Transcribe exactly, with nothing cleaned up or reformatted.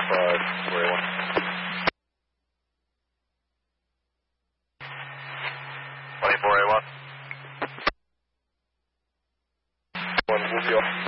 five, four A one. twenty-four A one. One will be off.